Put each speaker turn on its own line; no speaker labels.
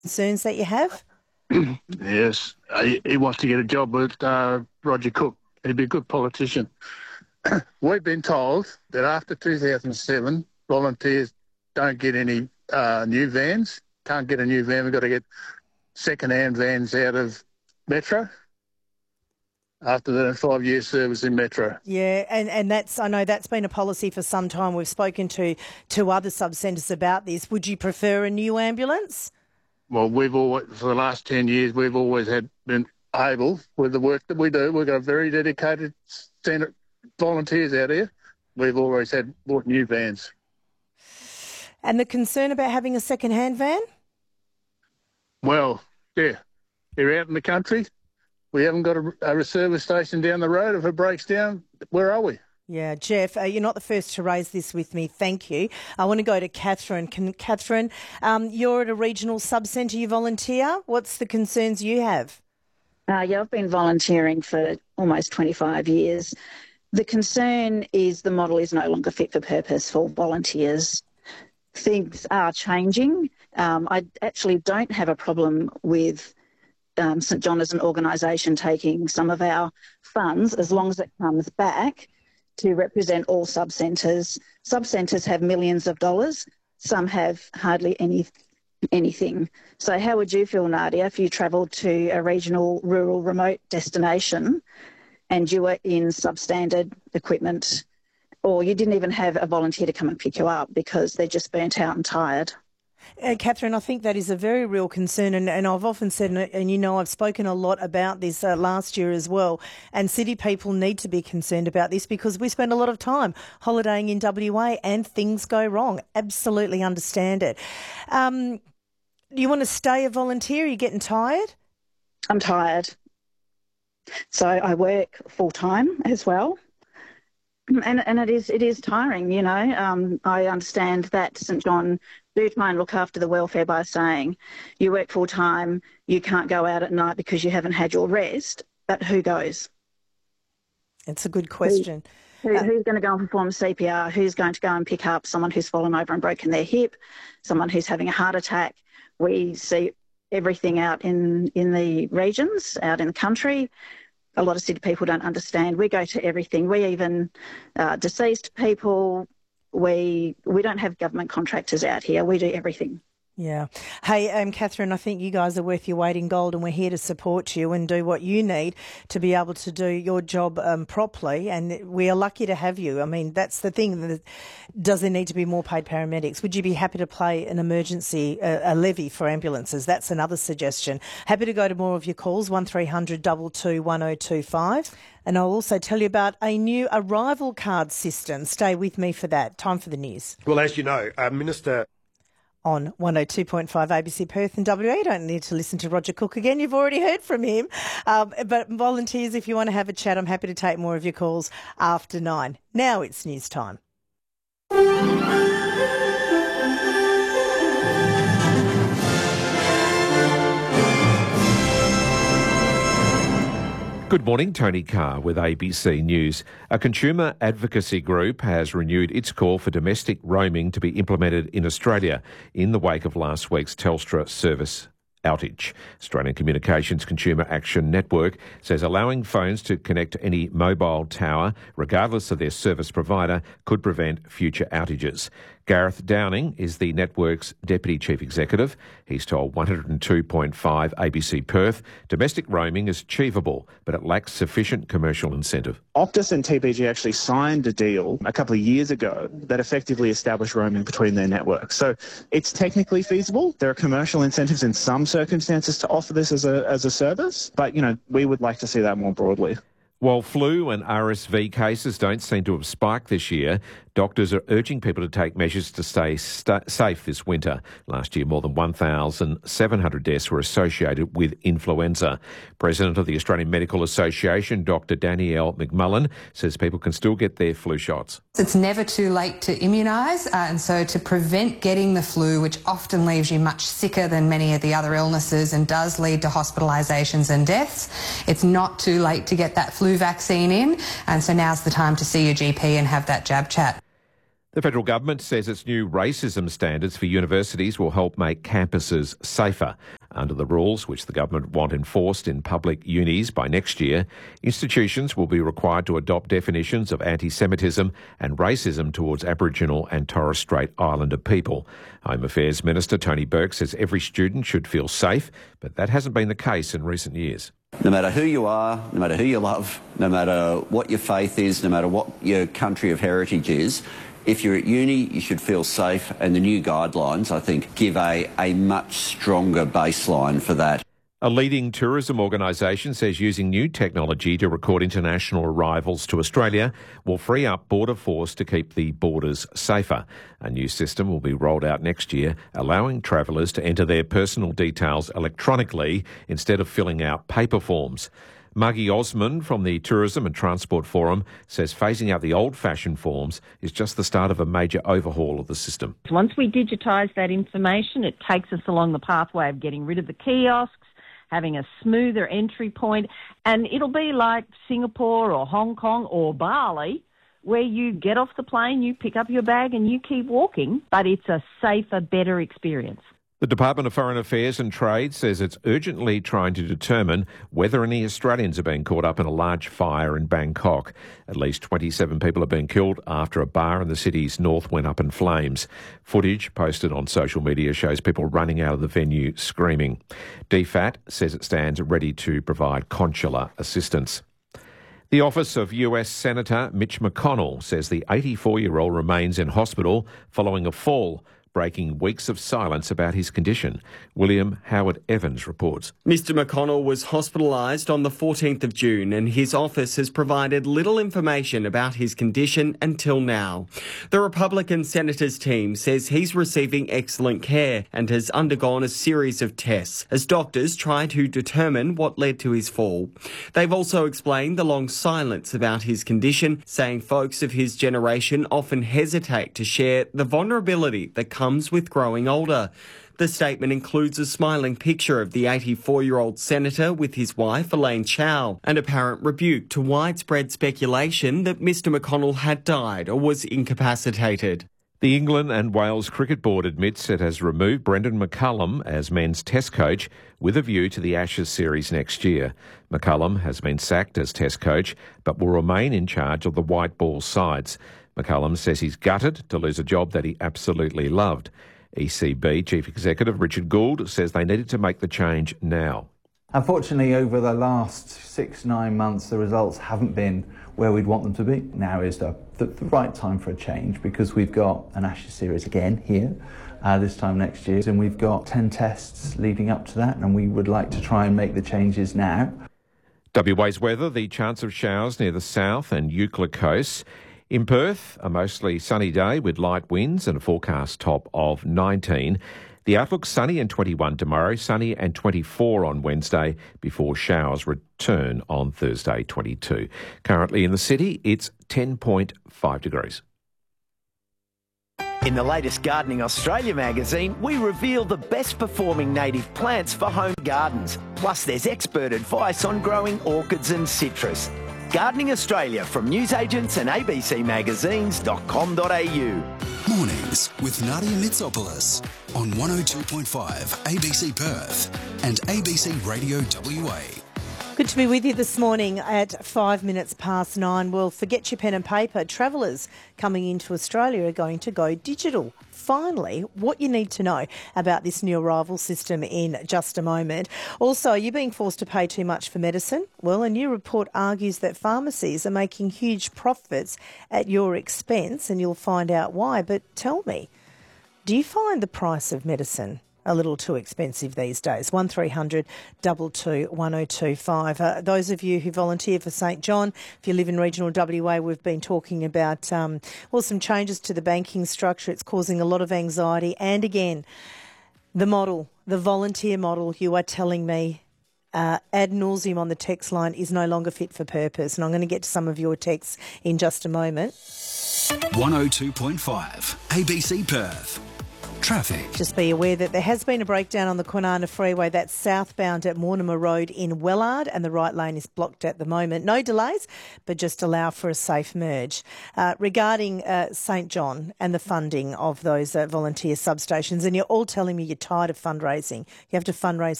concerns that you have?
Yes, he wants to get a job with Roger Cook. He'd be a good politician. We've been told that after 2007, volunteers don't get any new vans, can't get a new van. We've got to get second-hand vans out of Metro after the 5 years service in Metro.
Yeah, and I know that's been a policy for some time. We've spoken to other sub-centres about this. Would you prefer a new ambulance?
Well, for the last 10 years, we've always been able, with the work that we do, we've got a very dedicated centre volunteers out here. We've always bought new vans.
And the concern about having a second-hand van?
Well, yeah, you're out in the country. We haven't got a service station down the road. If it breaks down, where are we?
Yeah, Jeff, you're not the first to raise this with me. Thank you. I want to go to Catherine. Catherine, you're at a regional sub-centre, you volunteer. What's the concerns you have?
Yeah, I've been volunteering for almost 25 years. The concern is the model is no longer fit for purpose for volunteers. Things are changing. I actually don't have a problem with St John as an organisation taking some of our funds as long as it comes back to represent all sub-centres. Sub-centres have millions of dollars. Some have hardly anything. So how would you feel, Nadia, if you travelled to a regional, rural, remote destination and you were in substandard equipment, or you didn't even have a volunteer to come and pick you up because they're just burnt out and tired?
Catherine, I think that is a very real concern, and I've often said, and you know I've spoken a lot about this last year as well, and city people need to be concerned about this because we spend a lot of time holidaying in WA and things go wrong. Absolutely understand it. You want to stay a volunteer? Are you getting tired?
I'm tired. So I work full-time as well. And it is tiring, you know. I understand that St John do try and look after the welfare by saying you work full time, you can't go out at night because you haven't had your rest, but who goes?
It's a good question.
Who's going to go and perform CPR? Who's going to go and pick up someone who's fallen over and broken their hip, someone who's having a heart attack? We see everything out in the regions, out in the country. A lot of city people don't understand. We go to everything. We even deceased people. We don't have government contractors out here. We do everything.
Yeah. Hey, Catherine, I think you guys are worth your weight in gold, and we're here to support you and do what you need to be able to do your job properly. And we are lucky to have you. I mean, that's the thing. Does there need to be more paid paramedics? Would you be happy to play an emergency, a levy for ambulances? That's another suggestion. Happy to go to more of your calls, 1300 222 1025. And I'll also tell you about a new arrival card system. Stay with me for that. Time for the news.
Well, as you know, Minister...
On 102.5 ABC Perth and WA. You don't need to listen to Roger Cook again. You've already heard from him. But volunteers, if you want to have a chat, I'm happy to take more of your calls after 9. Now it's news time.
Good morning, Tony Carr with ABC News. A consumer advocacy group has renewed its call for domestic roaming to be implemented in Australia in the wake of last week's Telstra service outage. Australian Communications Consumer Action Network says allowing phones to connect to any mobile tower, regardless of their service provider, could prevent future outages. Gareth Downing is the network's Deputy Chief Executive. He's told 102.5 ABC Perth domestic roaming is achievable, but it lacks sufficient commercial incentive.
Optus and TPG actually signed a deal a couple of years ago that effectively established roaming between their networks. So it's technically feasible. There are commercial incentives in some circumstances to offer this as a service, but, you know, we would like to see that more broadly.
While flu and RSV cases don't seem to have spiked this year, doctors are urging people to take measures to stay safe this winter. Last year, more than 1,700 deaths were associated with influenza. President of the Australian Medical Association, Dr Danielle McMullen, says people can still get their flu shots.
It's never too late to immunise, and so to prevent getting the flu, which often leaves you much sicker than many of the other illnesses and does lead to hospitalisations and deaths, it's not too late to get that flu vaccine in, and so now's the time to see your GP and have that jab chat.
The federal government says its new racism standards for universities will help make campuses safer. Under the rules, which the government want enforced in public unis by next year, institutions will be required to adopt definitions of anti-Semitism and racism towards Aboriginal and Torres Strait Islander people. Home Affairs Minister Tony Burke says every student should feel safe, but that hasn't been the case in recent years.
No matter who you are, no matter who you love, no matter what your faith is, no matter what your country of heritage is, if you're at uni, you should feel safe, and the new guidelines, I think, give a much stronger baseline for that.
A leading tourism organisation says using new technology to record international arrivals to Australia will free up Border Force to keep the borders safer. A new system will be rolled out next year, allowing travellers to enter their personal details electronically instead of filling out paper forms. Margie Osman from the Tourism and Transport Forum says phasing out the old-fashioned forms is just the start of a major overhaul of the system.
Once we digitise that information, it takes us along the pathway of getting rid of the kiosks, having a smoother entry point, and it'll be like Singapore or Hong Kong or Bali, where you get off the plane, you pick up your bag and you keep walking, but it's a safer, better experience.
The Department of Foreign Affairs and Trade says it's urgently trying to determine whether any Australians are being caught up in a large fire in Bangkok. At least 27 people have been killed after a bar in the city's north went up in flames. Footage posted on social media shows people running out of the venue screaming. DFAT says it stands ready to provide consular assistance. The office of US Senator Mitch McConnell says the 84-year-old remains in hospital following a fall, breaking weeks of silence about his condition. William Howard Evans reports.
Mr McConnell was hospitalised on the 14th of June and his office has provided little information about his condition until now. The Republican senator's team says he's receiving excellent care and has undergone a series of tests as doctors try to determine what led to his fall. They've also explained the long silence about his condition, saying folks of his generation often hesitate to share the vulnerability that comes with growing older. The statement includes a smiling picture of the 84-year-old senator with his wife, Elaine Chao, an apparent rebuke to widespread speculation that Mr McConnell had died or was incapacitated.
The England and Wales Cricket Board admits it has removed Brendan McCullum as men's Test coach with a view to the Ashes series next year. McCullum has been sacked as Test coach but will remain in charge of the white ball sides. McCullum says he's gutted to lose a job that he absolutely loved. ECB Chief Executive Richard Gould says they needed to make the change now.
Unfortunately, over the last 6-9 months, the results haven't been where we'd want them to be. Now is the right time for a change because we've got an Ashes series again here this time next year, and we've got 10 tests leading up to that, and we would like to try and make the changes now.
WA's weather, the chance of showers near the south and Eucla coasts. In Perth, a mostly sunny day with light winds and a forecast top of 19. The outlook sunny and 21 tomorrow, sunny and 24 on Wednesday before showers return on Thursday, 22. Currently in the city, it's 10.5 degrees.
In the latest Gardening Australia magazine, we reveal the best performing native plants for home gardens. Plus, there's expert advice on growing orchids and citrus. Gardening Australia from newsagents and abcmagazines.com.au.
Mornings with Nadia Mitsopoulos on 102.5 ABC Perth and ABC Radio WA.
Good to be with you this morning at 5 minutes past 9. Well, forget your pen and paper. Travellers coming into Australia are going to go digital. Finally, what you need to know about this new arrival system in just a moment. Also, are you being forced to pay too much for medicine? Well, a new report argues that pharmacies are making huge profits at your expense, and you'll find out why. But tell me, do you find the price of medicine a little too expensive these days? 1300 22 1025. Those of you who volunteer for St John, if you live in regional WA, we've been talking about some changes to the banking structure. It's causing a lot of anxiety. And again, the volunteer model, you are telling me ad nauseum on the text line is no longer fit for purpose. And I'm going to get to some of your texts in just a moment.
102.5 ABC Perth. Traffic.
Just be aware that there has been a breakdown on the Kwinana Freeway. That's southbound at Mortimer Road in Wellard, and the right lane is blocked at the moment. No delays, but just allow for a safe merge. Regarding St John and the funding of those volunteer substations, and you're all telling me you're tired of fundraising. You have to fundraise